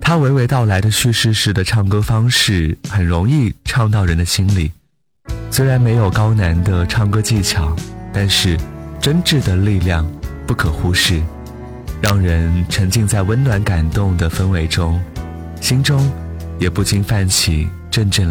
他娓娓道来的叙事式的唱歌方式很容易唱到人的心里，虽然没有高难的唱歌技巧，但是真挚的力量不可忽视，让人沉浸在温暖感动的氛围中，心中也不禁泛起阵阵